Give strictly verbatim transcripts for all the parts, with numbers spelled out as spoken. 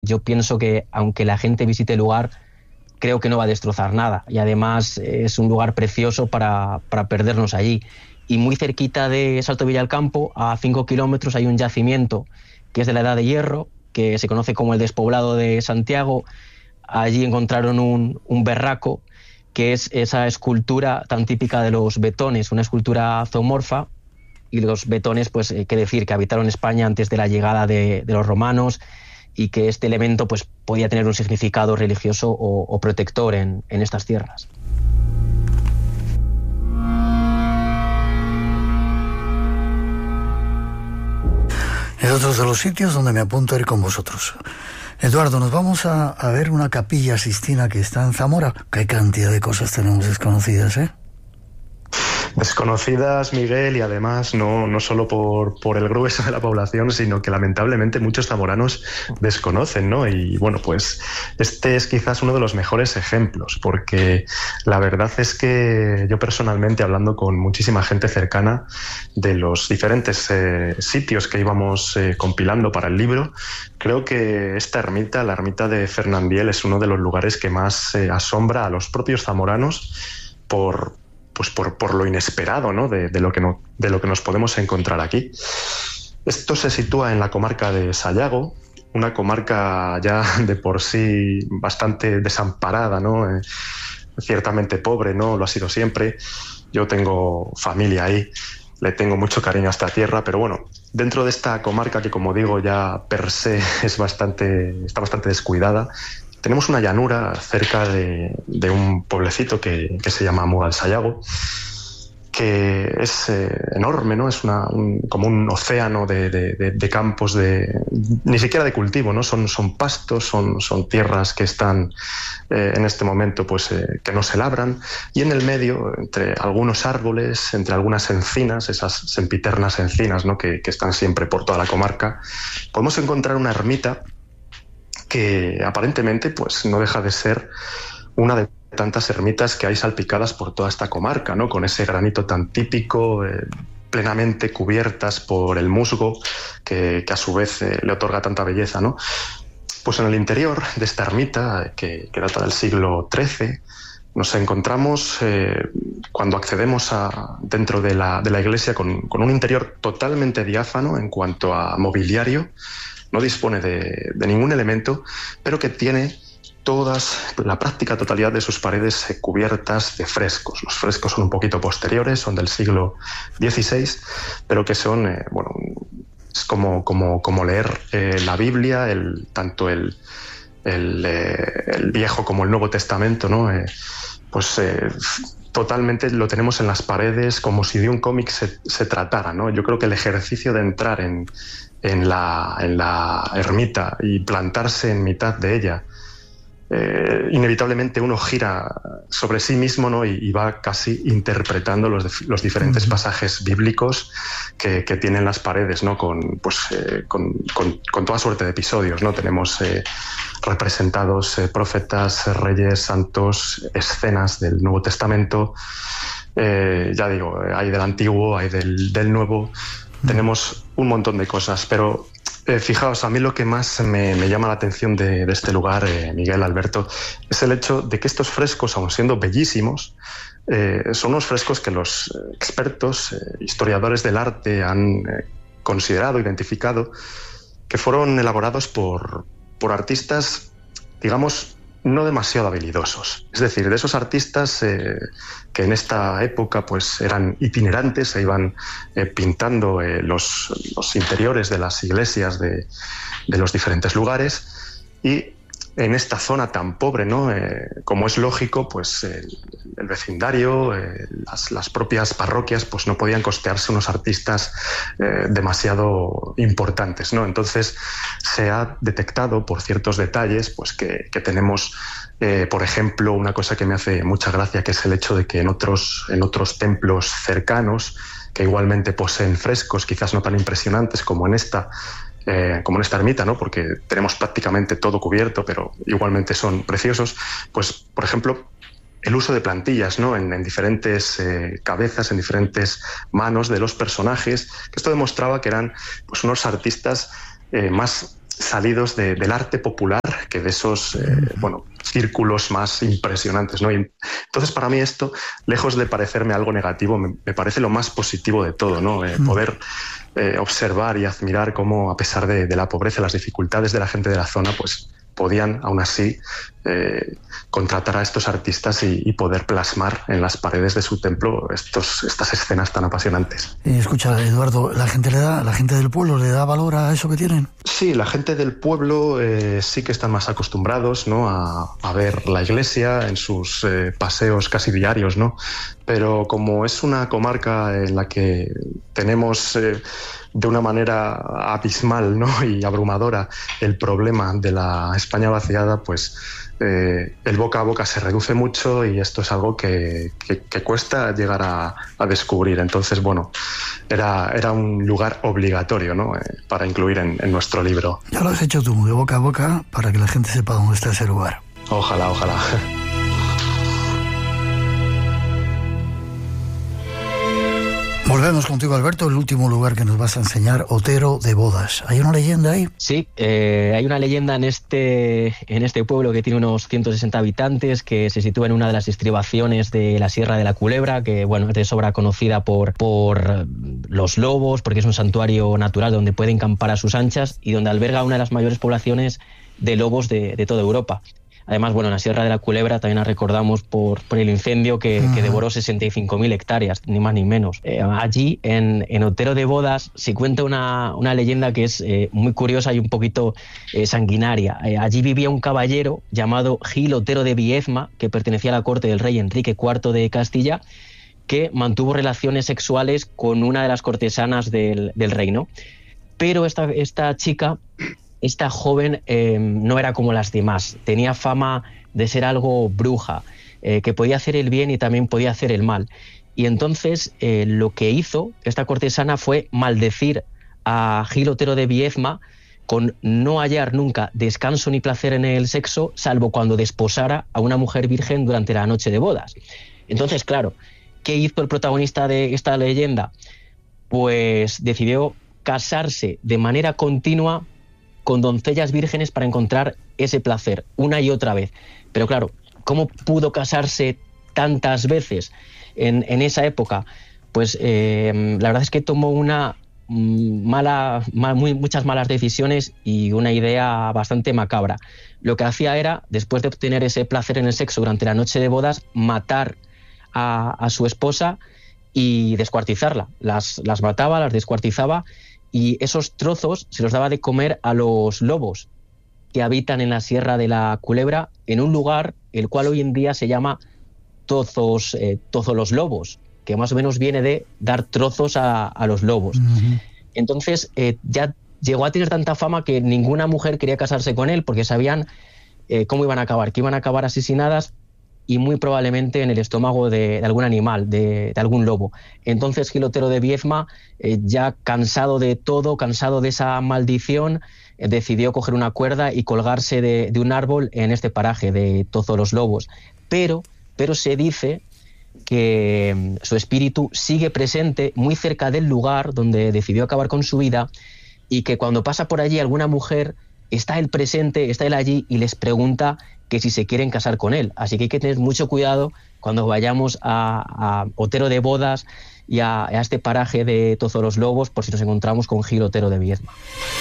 yo pienso que aunque la gente visite el lugar, creo que no va a destrozar nada. Y además es un lugar precioso para, para perdernos allí. Y muy cerquita de Salto Villalcampo, a cinco kilómetros, hay un yacimiento que es de la Edad de Hierro, que se conoce como el Despoblado de Santiago. Allí encontraron un, un berraco, que es esa escultura tan típica de los betones, una escultura zoomorfa. Y los betones, pues, eh, qué decir, que habitaron España antes de la llegada de, de los romanos, y que este elemento, pues, podía tener un significado religioso o, o protector en, en estas tierras. Es otro de los sitios donde me apunto a ir con vosotros. Eduardo, nos vamos a, a ver una capilla Sixtina que está en Zamora. ¿Qué cantidad de cosas tenemos desconocidas, eh? Desconocidas, Miguel, y además no, no solo por, por el grueso de la población, sino que lamentablemente muchos zamoranos desconocen, ¿no? Y bueno, pues este es quizás uno de los mejores ejemplos, porque la verdad es que yo personalmente, hablando con muchísima gente cercana de los diferentes eh, sitios que íbamos eh, compilando para el libro, creo que esta ermita, la ermita de Fernandiel, es uno de los lugares que más eh, asombra a los propios zamoranos por pues por, por lo inesperado, ¿no? de, de, lo que no, de lo que nos podemos encontrar aquí. Esto se sitúa en la comarca de Sayago, una comarca ya de por sí bastante desamparada, ¿no? Eh, ciertamente pobre, ¿no? Lo ha sido siempre. Yo tengo familia ahí, le tengo mucho cariño a esta tierra, pero bueno, dentro de esta comarca que, como digo, ya per se es bastante, está bastante descuidada, tenemos una llanura cerca de, de un pueblecito que, que se llama Muga del Sayago, que es eh, enorme, ¿no? Es una, un, como un océano de, de, de, de campos, de, ni siquiera de cultivo, ¿no? Son, son pastos, son, son tierras que están eh, en este momento, pues, eh, que no se labran, y en el medio, entre algunos árboles, entre algunas encinas, esas sempiternas encinas, ¿no? que, que están siempre por toda la comarca, podemos encontrar una ermita que aparentemente, pues, no deja de ser una de tantas ermitas que hay salpicadas por toda esta comarca, ¿no? Con ese granito tan típico, eh, plenamente cubiertas por el musgo, que, que a su vez eh, le otorga tanta belleza, ¿no? Pues en el interior de esta ermita, que, que data del siglo trece, nos encontramos, eh, cuando accedemos a, dentro de la, de la iglesia, con, con un interior totalmente diáfano en cuanto a mobiliario. No dispone de, de ningún elemento, pero que tiene todas, la práctica totalidad de sus paredes eh, cubiertas de frescos. Los frescos son un poquito posteriores, son del siglo dieciséis, pero que son, eh, bueno, es como, como, como leer eh, la Biblia, el, tanto el, el, eh, el Viejo como el Nuevo Testamento, ¿no? Eh, pues eh, totalmente lo tenemos en las paredes, como si de un cómic se, se tratara, ¿no? Yo creo que el ejercicio de entrar en, en, la, en la ermita y plantarse en mitad de ella, Eh, inevitablemente uno gira sobre sí mismo, ¿no? y, y va casi interpretando los, los diferentes pasajes bíblicos que, que tienen las paredes, ¿no? con, pues, eh, con, con, con toda suerte de episodios, ¿no? Tenemos eh, representados eh, profetas, reyes, santos, escenas del Nuevo Testamento, eh, ya digo, hay del Antiguo, hay del, del Nuevo, tenemos un montón de cosas, pero Eh, fijaos, a mí lo que más me, me llama la atención de, de este lugar, eh, Miguel, Alberto, es el hecho de que estos frescos, aun siendo bellísimos, eh, son unos frescos que los expertos, eh, historiadores del arte han eh, considerado, identificado, que fueron elaborados por, por artistas, digamos, no demasiado habilidosos. Es decir, de esos artistas eh, que en esta época pues eran itinerantes, se iban eh, pintando eh, los, los interiores de las iglesias de, de los diferentes lugares, y en esta zona tan pobre, ¿no? Eh, como es lógico, pues el, el vecindario, eh, las, las propias parroquias, pues no podían costearse unos artistas eh, demasiado importantes, ¿no? Entonces se ha detectado por ciertos detalles, pues que, que tenemos, eh, por ejemplo, una cosa que me hace mucha gracia, que es el hecho de que en otros, en otros templos cercanos, que igualmente poseen frescos, quizás no tan impresionantes como en esta, Eh, como en esta ermita, ¿no? Porque tenemos prácticamente todo cubierto, pero igualmente son preciosos. Pues, por ejemplo, el uso de plantillas, ¿no? en, en diferentes eh, cabezas, en diferentes manos de los personajes, que esto demostraba que eran, pues, unos artistas eh, más salidos de, del arte popular que de esos eh, bueno, círculos más impresionantes, ¿no? Y entonces, para mí esto, lejos de parecerme algo negativo, me, me parece lo más positivo de todo, ¿no? Eh, poder eh, observar y admirar cómo, a pesar de, de la pobreza, las dificultades de la gente de la zona, pues podían, aún así, eh, contratar a estos artistas y, y poder plasmar en las paredes de su templo estos, estas escenas tan apasionantes. Y escucha, Eduardo, ¿la gente le da, la gente del pueblo le da valor a eso que tienen? Sí, la gente del pueblo eh, sí que están más acostumbrados, ¿no?, a, a ver la iglesia en sus eh, paseos casi diarios, ¿no? Pero como es una comarca en la que tenemos eh, de una manera abismal, ¿no?, y abrumadora el problema de la España vaciada, pues eh, el boca a boca se reduce mucho y esto es algo que, que, que cuesta llegar a, a descubrir. Entonces, bueno, era, era un lugar obligatorio, ¿no?, eh, para incluir en, en nuestro libro. Ya lo has hecho tú, de boca a boca, para que la gente sepa dónde está ese lugar. Ojalá, ojalá. Volvemos contigo, Alberto, el último lugar que nos vas a enseñar, Otero de Bodas. ¿Hay una leyenda ahí? Sí, eh, hay una leyenda en este, en este pueblo que tiene unos ciento sesenta habitantes, que se sitúa en una de las estribaciones de la Sierra de la Culebra, que bueno, es de sobra conocida por, por los lobos, porque es un santuario natural donde pueden campar a sus anchas y donde alberga una de las mayores poblaciones de lobos de, de toda Europa. Además, bueno, en la Sierra de la Culebra también la recordamos por, por el incendio que, uh-huh. que devoró sesenta y cinco mil hectáreas, ni más ni menos. Eh, allí, en, en Otero de Bodas, se cuenta una, una leyenda que es eh, muy curiosa y un poquito eh, sanguinaria. Eh, allí vivía un caballero llamado Gil Otero de Viezma, que pertenecía a la corte del rey Enrique cuarto de Castilla, que mantuvo relaciones sexuales con una de las cortesanas del, del reino. Pero esta, esta chica... Esta joven eh, no era como las demás, tenía fama de ser algo bruja, eh, que podía hacer el bien y también podía hacer el mal. Y entonces eh, lo que hizo esta cortesana fue maldecir a Gil Otero de Viezma con no hallar nunca descanso ni placer en el sexo, salvo cuando desposara a una mujer virgen durante la noche de bodas. Entonces, claro, ¿qué hizo el protagonista de esta leyenda? Pues decidió casarse de manera continua con doncellas vírgenes para encontrar ese placer una y otra vez. Pero claro, ¿cómo pudo casarse tantas veces en, en esa época? Pues eh, la verdad es que tomó una mala, mal, muy, muchas malas decisiones y una idea bastante macabra. Lo que hacía era, después de obtener ese placer en el sexo durante la noche de bodas, matar a, a su esposa y descuartizarla. Las, las mataba, las descuartizaba, y esos trozos se los daba de comer a los lobos que habitan en la Sierra de la Culebra, en un lugar el cual hoy en día se llama Tozos, eh, Tozo los Lobos, que más o menos viene de dar trozos a, a los lobos. Uh-huh. Entonces eh, ya llegó a tener tanta fama que ninguna mujer quería casarse con él porque sabían eh, cómo iban a acabar, que iban a acabar asesinadas y muy probablemente en el estómago de, de algún animal, de, de algún lobo. Entonces Gil Otero de Viezma, eh, ya cansado de todo, cansado de esa maldición, eh, decidió coger una cuerda y colgarse de, de un árbol en este paraje de Tozo los Lobos. Pero, pero se dice que mm, su espíritu sigue presente muy cerca del lugar donde decidió acabar con su vida, y que cuando pasa por allí alguna mujer, está él presente, está él allí y les pregunta que si se quieren casar con él. Así que hay que tener mucho cuidado cuando vayamos a, a Otero de Bodas y a, a este paraje de Tozo los Lobos, por si nos encontramos con Gil Otero de Viezma.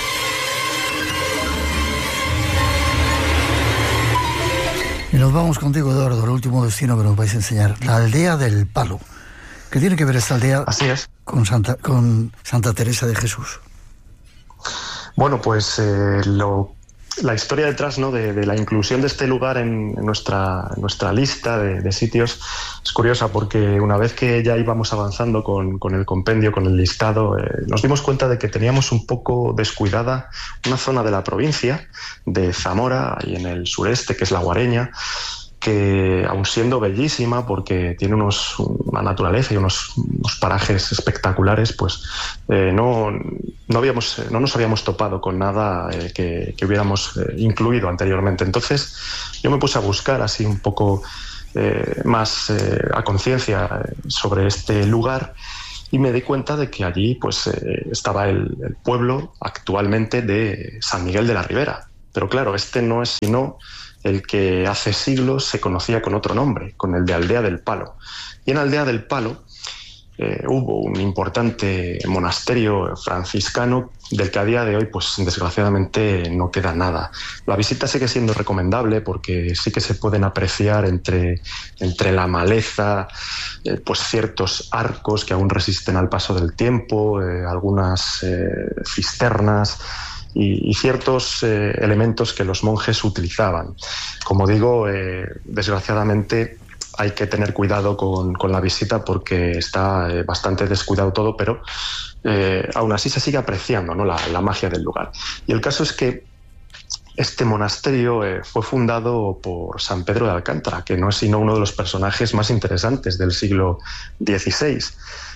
Y nos vamos contigo, Eduardo, el último destino que nos vais a enseñar, la aldea del Palo. ¿Qué tiene que ver esta aldea Así es. con Santa, con Santa Teresa de Jesús? Bueno, pues eh, lo... la historia detrás, ¿no?, de, de la inclusión de este lugar en, en, nuestra, en nuestra lista de, de sitios es curiosa, porque una vez que ya íbamos avanzando con, con el compendio, con el listado, eh, nos dimos cuenta de que teníamos un poco descuidada una zona de la provincia de Zamora, ahí en el sureste, que es la Guareña, que aun siendo bellísima porque tiene unos, una naturaleza y unos, unos parajes espectaculares, pues eh, no, no, habíamos, no nos habíamos topado con nada eh, que, que hubiéramos eh, incluido anteriormente. Entonces yo me puse a buscar así un poco eh, más eh, a conciencia sobre este lugar, y me di cuenta de que allí pues eh, estaba el, el pueblo actualmente de San Miguel de la Ribera. Pero claro, este no es sino el que hace siglos se conocía con otro nombre, con el de Aldea del Palo. Y en Aldea del Palo eh, hubo un importante monasterio franciscano del que a día de hoy, pues desgraciadamente, no queda nada. La visita sigue siendo recomendable porque sí que se pueden apreciar entre, entre la maleza eh, pues ciertos arcos que aún resisten al paso del tiempo, eh, algunas eh, cisternas y, y ciertos eh, elementos que los monjes utilizaban. Como digo, eh, desgraciadamente hay que tener cuidado con, con la visita porque está eh, bastante descuidado todo, pero eh, aún así se sigue apreciando, ¿no?, la, la magia del lugar. Y el caso es que este monasterio eh, fue fundado por San Pedro de Alcántara, que no es sino uno de los personajes más interesantes del siglo dieciséis.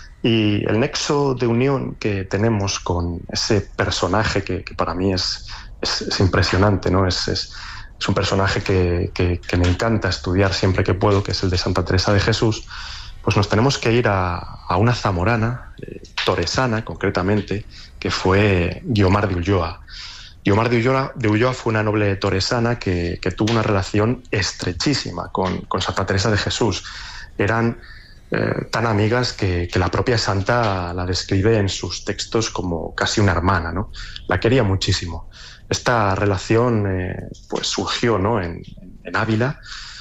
Y el nexo de unión que tenemos con ese personaje que, que para mí es, es, es impresionante, ¿no? Es, es, es un personaje que, que, que me encanta estudiar siempre que puedo, que es el de Santa Teresa de Jesús. Pues nos tenemos que ir a, a una zamorana, eh, toresana concretamente, que fue Guiomar de Ulloa. Guiomar de Ulloa, de Ulloa fue una noble toresana que, que tuvo una relación estrechísima con, con Santa Teresa de Jesús. Eran eh, tan amigas que, que la propia santa la describe en sus textos como casi una hermana, ¿no? La quería muchísimo. Esta relación eh, pues surgió, ¿no?, en, en Ávila,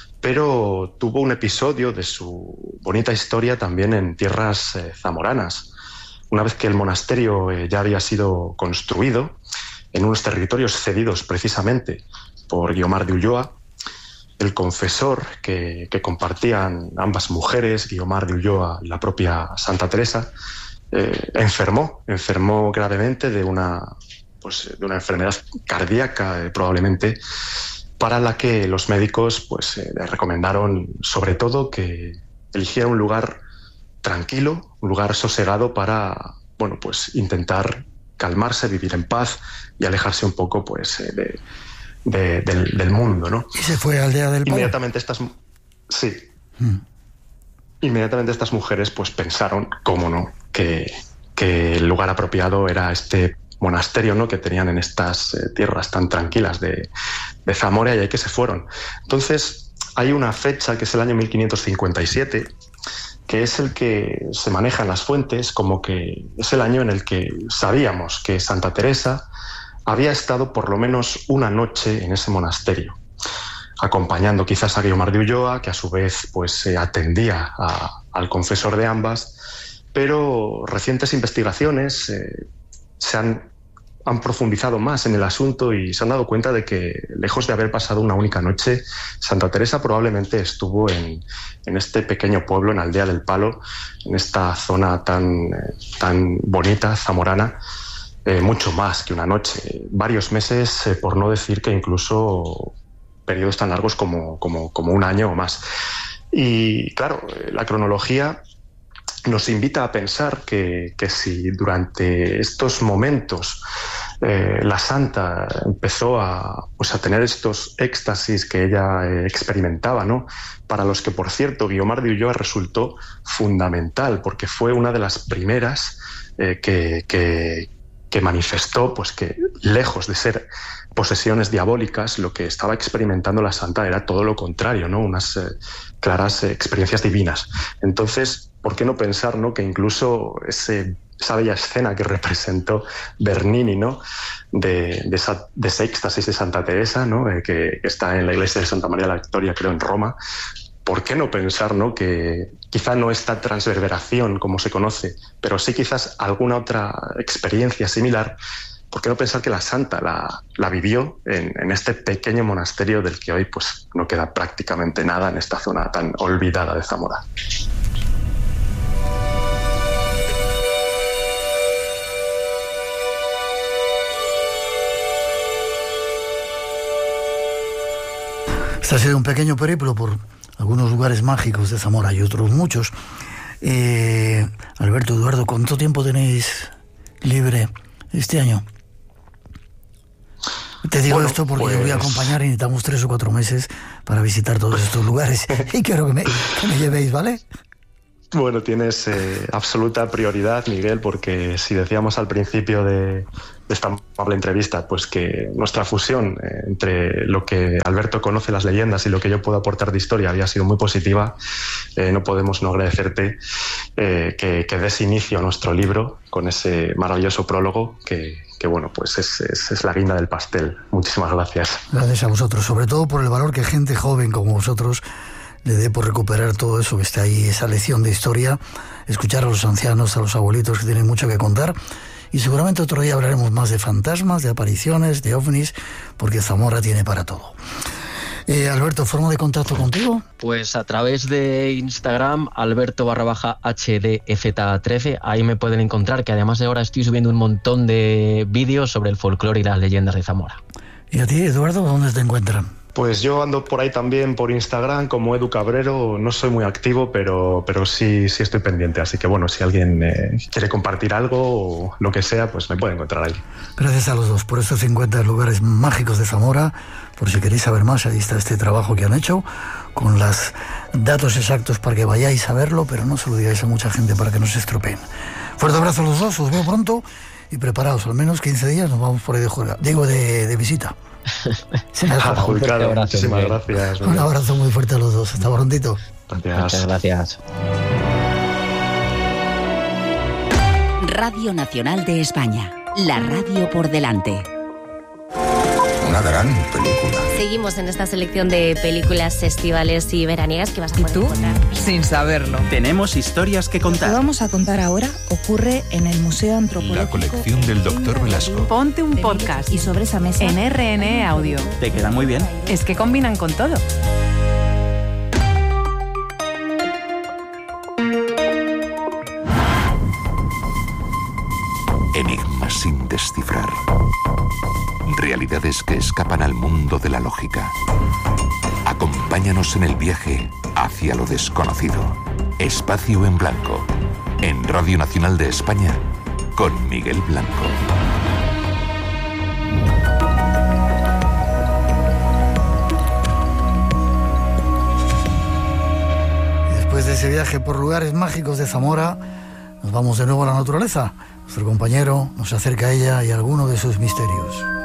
pero tuvo un episodio de su bonita historia también en tierras eh, zamoranas. Una vez que el monasterio eh, ya había sido construido, en unos territorios cedidos precisamente por Guiomar de Ulloa, el confesor que, que compartían ambas mujeres, Guiomar de Ulloa y la propia Santa Teresa, eh, enfermó, enfermó gravemente de una, pues, de una enfermedad cardíaca, eh, probablemente, para la que los médicos pues, eh, le recomendaron sobre todo que eligiera un lugar tranquilo, un lugar sosegado para, bueno, pues, intentar calmarse, vivir en paz y alejarse un poco pues eh, de, de, del, del mundo, ¿no? ¿Y se fue a Aldea del Palo? Inmediatamente estas... Sí. Mm. Inmediatamente estas mujeres pues pensaron, cómo no, que, que el lugar apropiado era este monasterio, ¿no?, que tenían en estas eh, tierras tan tranquilas de, de Zamora, y ahí que se fueron. Entonces hay una fecha que es el año mil quinientos cincuenta y siete, que es el que se maneja en las fuentes como que es el año en el que sabíamos que Santa Teresa había estado por lo menos una noche en ese monasterio, acompañando quizás a Guiomar de Ulloa, que a su vez pues se atendía a, al confesor de ambas, pero recientes investigaciones eh, se han han profundizado más en el asunto y se han dado cuenta de que, lejos de haber pasado una única noche, Santa Teresa probablemente estuvo en, en este pequeño pueblo, en Aldea del Palo, en esta zona tan, tan bonita, zamorana, eh, mucho más que una noche, varios meses, eh, por no decir que incluso periodos tan largos como, como, como un año o más. Y claro, la cronología nos invita a pensar que, que si durante estos momentos eh, la santa empezó a, pues a tener estos éxtasis que ella eh, experimentaba, ¿no?, para los que, por cierto, Guiomar de Ulloa resultó fundamental, porque fue una de las primeras eh, que, que, que manifestó pues que, lejos de ser posesiones diabólicas, lo que estaba experimentando la santa era todo lo contrario, ¿no?, unas eh, claras eh, experiencias divinas. Entonces, ¿por qué no pensar, ¿no?, que incluso ese, esa bella escena que representó Bernini, ¿no?, de, de, esa, de ese éxtasis de Santa Teresa, ¿no?, eh, que, que está en la iglesia de Santa María la Victoria, creo, en Roma, ¿por qué no pensar, ¿no?, que quizá no esta transverberación como se conoce, pero sí quizás alguna otra experiencia similar? ¿Por qué no pensar que la santa la, la vivió en, en este pequeño monasterio del que hoy pues, no queda prácticamente nada en esta zona tan olvidada de Zamora? Este ha sido un pequeño periplo por algunos lugares mágicos de Zamora y otros muchos. Eh, Alberto, Eduardo, ¿cuánto tiempo tenéis libre este año? Te digo bueno, esto porque pues... yo voy a acompañar y necesitamos tres o cuatro meses para visitar todos estos lugares y quiero que me, que me llevéis, ¿vale? Bueno, tienes eh, absoluta prioridad, Miguel, porque si decíamos al principio de, de esta amable entrevista, pues que nuestra fusión eh, entre lo que Alberto conoce las leyendas y lo que yo puedo aportar de historia había sido muy positiva, eh, no podemos no agradecerte eh, que, que des inicio a nuestro libro con ese maravilloso prólogo que, que bueno, pues es, es, es la guinda del pastel. Muchísimas gracias. Gracias a vosotros, sobre todo por el valor que gente joven como vosotros le dé por recuperar todo eso que está ahí, esa lección de historia, escuchar a los ancianos, a los abuelitos que tienen mucho que contar. Y seguramente otro día hablaremos más de fantasmas, de apariciones, de ovnis, porque Zamora tiene para todo. Eh, Alberto, ¿forma de contacto contigo? Pues a través de Instagram, Alberto barra baja H D E Z trece, ahí me pueden encontrar, que además de ahora estoy subiendo un montón de vídeos sobre el folclore y las leyendas de Zamora. ¿Y a ti, Eduardo, dónde te encuentran? Pues yo ando por ahí también por Instagram como Edu Cabrero, no soy muy activo, pero, pero sí, sí estoy pendiente, así que bueno, si alguien eh, quiere compartir algo o lo que sea, pues me puede encontrar ahí. Gracias a los dos por estos cincuenta lugares mágicos de Zamora, por si queréis saber más, ahí está este trabajo que han hecho, con los datos exactos para que vayáis a verlo, pero no se lo digáis a mucha gente para que no se estropeen. Fuerte abrazo a los dos, os veo pronto y preparaos, al menos quince días nos vamos por ahí de juega, digo de, de visita. Se me ha claro, muchísimas gracias. Un abrazo muy fuerte a los dos. Hasta prontito. Gracias. Muchas gracias. Radio Nacional de España. La radio por delante. Una gran película. Seguimos en esta selección de películas estivales y veraniegas que vas a poder ¿Y tú? encontrar. Sin saberlo. Tenemos historias que contar. Lo que vamos a contar ahora ocurre en el Museo Antropológico. La colección del doctor Velasco. Ponte un podcast Y sobre esa mesa en R N E Audio. Te queda muy bien. Es que combinan con todo. Enigmas sin descifrar. Realidades que escapan al mundo de la lógica. Acompáñanos en el viaje hacia lo desconocido. Espacio en Blanco. En Radio Nacional de España, con Miguel Blanco. Y después de ese viaje por lugares mágicos de Zamora, nos vamos de nuevo a la naturaleza. Nuestro compañero nos acerca a ella y a alguno de sus misterios.